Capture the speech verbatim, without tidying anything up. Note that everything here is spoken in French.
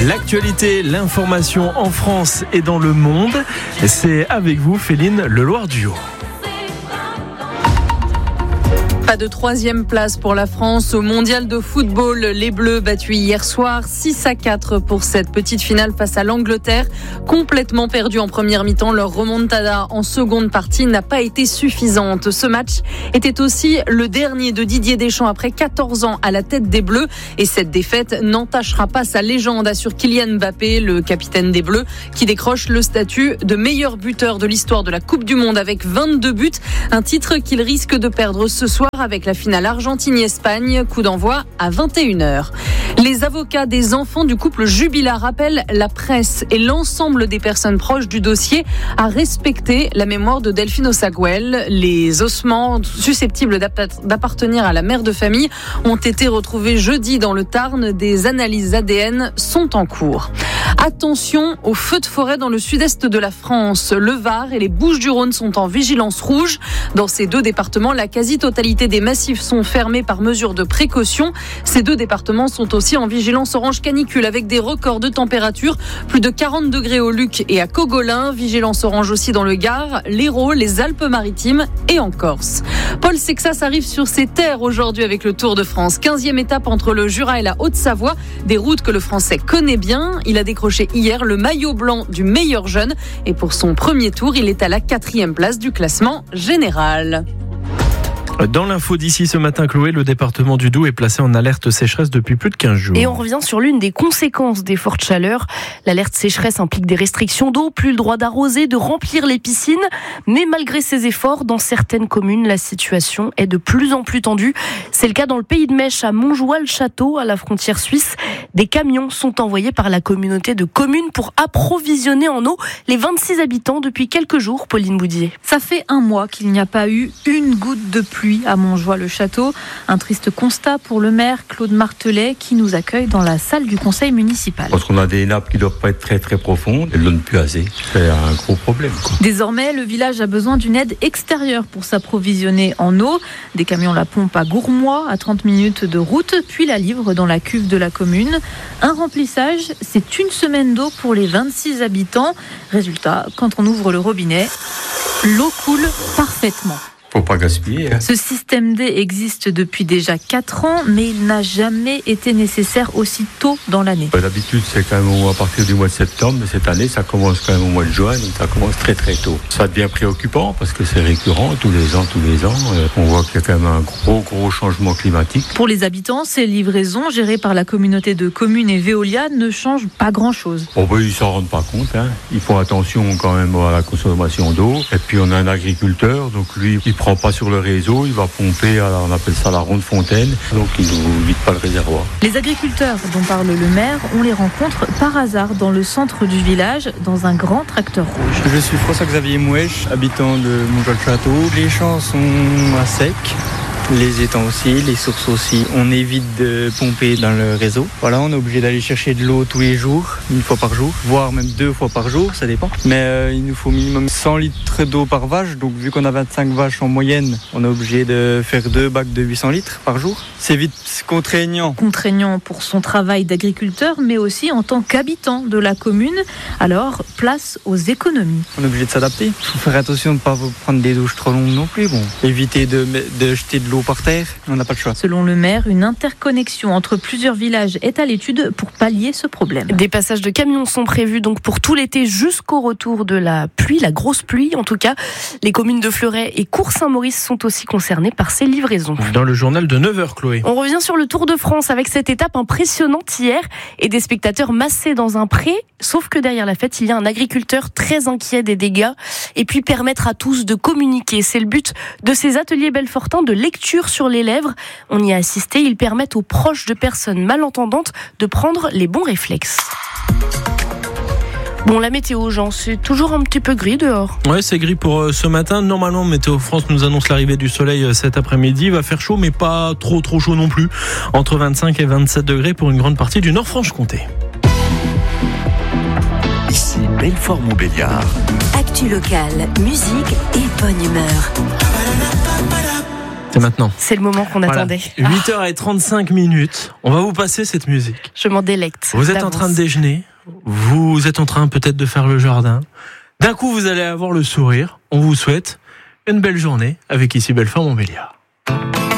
L'actualité, l'information en France et dans le monde, c'est avec vous, Féline Leloir-Duhaut. Pas de troisième place pour la France au mondial de football. Les Bleus battus hier soir six à quatre pour cette petite finale face à l'Angleterre. Complètement perdus en première mi-temps, leur remontada en seconde partie n'a pas été suffisante. Ce match était aussi le dernier de Didier Deschamps après quatorze ans à la tête des Bleus. Et cette défaite n'entachera pas sa légende, assure Kylian Mbappé, le capitaine des Bleus, qui décroche le statut de meilleur buteur de l'histoire de la Coupe du Monde avec vingt-deux buts. Un titre qu'il risque de perdre ce soir avec la finale Argentine-Espagne, coup d'envoi à vingt et une heures. Les avocats des enfants du couple Jubilat rappellent la presse et l'ensemble des personnes proches du dossier à respecter la mémoire de Delphine Osaguel. Les ossements susceptibles d'appartenir à la mère de famille ont été retrouvés jeudi dans le Tarn. Des analyses A D N sont en cours. Attention aux feux de forêt dans le sud-est de la France. Le Var et les Bouches-du-Rhône sont en vigilance rouge. Dans ces deux départements, la quasi-totalité des massifs sont fermés par mesure de précaution. Ces deux départements sont aussi en vigilance orange canicule avec des records de température. Plus de quarante degrés au Luc et à Cogolin. Vigilance orange aussi dans le Gard, l'Hérault, les Alpes-Maritimes et en Corse. Paul Sexas arrive sur ses terres aujourd'hui avec le Tour de France. quinzième étape entre le Jura et la Haute-Savoie. Des routes que le Français connaît bien. Il a décroché hier le maillot blanc du meilleur jeune. Et pour son premier tour, il est à la quatrième place du classement général. Dans l'info d'ici ce matin, Chloé, le département du Doubs est placé en alerte sécheresse depuis plus de quinze jours. Et on revient sur l'une des conséquences des fortes chaleurs. L'alerte sécheresse implique des restrictions d'eau, plus le droit d'arroser, de remplir les piscines. Mais malgré ces efforts, dans certaines communes, la situation est de plus en plus tendue. C'est le cas dans le pays de Mèche, à Montjoie-le-Château, à la frontière suisse. Des camions sont envoyés par la communauté de communes pour approvisionner en eau les vingt-six habitants depuis quelques jours. Pauline Boudier. Ça fait un mois qu'il n'y a pas eu une goutte de pluie à Montjoie-le-Château. Un triste constat pour le maire Claude Martelet qui nous accueille dans la salle du conseil municipal. Parce qu'on a des nappes qui ne doivent pas être très très profondes, elles ne donnent plus assez. C'est un gros problème, quoi. Désormais, le village a besoin d'une aide extérieure pour s'approvisionner en eau. Des camions la pompent à Gourmois, à trente minutes de route, puis la livrent dans la cuve de la commune. Un remplissage, c'est une semaine d'eau pour les vingt-six habitants. Résultat, quand on ouvre le robinet, l'eau coule parfaitement. Faut pas gaspiller. Hein. Ce système D existe depuis déjà quatre ans, mais il n'a jamais été nécessaire aussi tôt dans l'année. D'habitude, c'est quand même à partir du mois de septembre, mais cette année, ça commence quand même au mois de juin, donc ça commence très très tôt. Ça devient préoccupant parce que c'est récurrent, tous les ans, tous les ans. Euh, on voit qu'il y a quand même un gros gros changement climatique. Pour les habitants, ces livraisons gérées par la communauté de communes et Veolia ne changent pas grand-chose. Bon, ben, ils s'en rendent pas compte. Hein. Ils font attention quand même à la consommation d'eau. Et puis on a un agriculteur, donc lui, il prend pas sur le réseau, il va pomper, à, on appelle ça la ronde fontaine, donc il ne vide pas le réservoir. Les agriculteurs dont parle le maire, on les rencontre par hasard dans le centre du village, dans un grand tracteur rouge. Je suis François-Xavier Mouèche, habitant de Montjoie-le-Château. Les champs sont à sec. Les étangs aussi, les sources aussi. On évite de pomper dans le réseau. Voilà, on est obligé d'aller chercher de l'eau tous les jours, une fois par jour, voire même deux fois par jour, ça dépend. Mais euh, il nous faut minimum cent litres d'eau par vache. Donc vu qu'on a vingt-cinq vaches en moyenne, on est obligé de faire deux bacs de huit cents litres par jour. C'est vite contraignant. Contraignant pour son travail d'agriculteur, mais aussi en tant qu'habitant de la commune. Alors, place aux économies. On est obligé de s'adapter. Il faut faire attention de ne pas prendre des douches trop longues non plus. Bon, éviter de, de jeter de l'eau par terre, on n'a pas le choix. Selon le maire, une interconnexion entre plusieurs villages est à l'étude pour pallier ce problème. Des passages de camions sont prévus donc pour tout l'été jusqu'au retour de la pluie, la grosse pluie en tout cas. Les communes de Fleuret et Cours-Saint-Maurice sont aussi concernées par ces livraisons. Dans le journal de neuf heures, Chloé. On revient sur le Tour de France avec cette étape impressionnante hier et des spectateurs massés dans un pré. Sauf que derrière la fête, il y a un agriculteur très inquiet des dégâts et puis permettre à tous de communiquer. C'est le but de ces ateliers Belfortins de lecture sur les lèvres. On y a assisté. Ils permettent aux proches de personnes malentendantes de prendre les bons réflexes. Bon, la météo, Jean, c'est toujours un petit peu gris dehors. Ouais, c'est gris pour euh, ce matin. Normalement, Météo France nous annonce l'arrivée du soleil euh, cet après-midi. Il va faire chaud, mais pas trop trop chaud non plus. Entre vingt-cinq et vingt-sept degrés pour une grande partie du Nord-Franche-Comté. Ici Belfort-Montbéliard. Actu locale, musique et bonne humeur. C'est maintenant. C'est le moment qu'on Voilà. attendait. huit heures trente-cinq minutes. On va vous passer cette musique. Je m'en délecte. Vous êtes en d'avance. train de déjeuner. Vous êtes en train peut-être de faire le jardin. D'un coup, vous allez avoir le sourire. On vous souhaite une belle journée avec Ici Belfort Montbéliard.